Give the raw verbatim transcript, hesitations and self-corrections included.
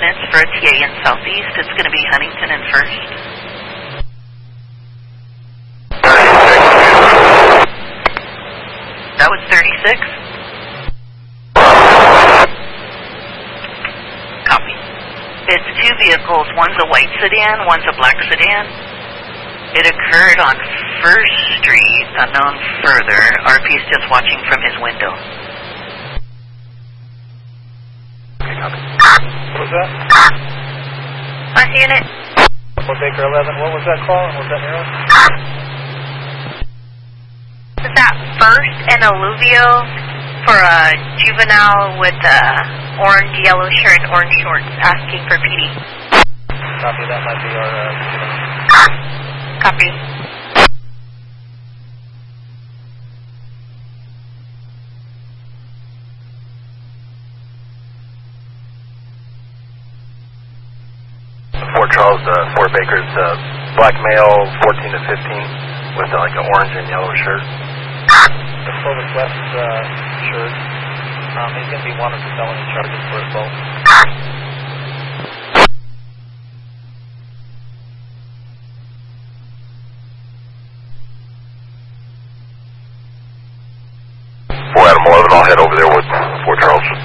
minutes for a T A in Southeast. It's going to be Huntington and First. That was thirty-six. Copy. It's two vehicles. One's a white sedan, one's a black sedan. It occurred on First Street, unknown further. R P is just watching from his window. Okay, copy. What was that? Last unit. four Baker eleven, what was that call and was that arrow? Is that First and Alluvio for a juvenile with a orange, yellow shirt and orange shorts asking for P D? Copy, that might be our uh, juvenile. Copy. Fort Charles, uh, Fort Baker's uh, black male, fourteen to fifteen, with uh, like an orange and yellow shirt. The Clovis West uh, shirt. Um, he's going to be wanted for felony charges for assault. Four Adam eleven, I'll head over there with Fort Charles.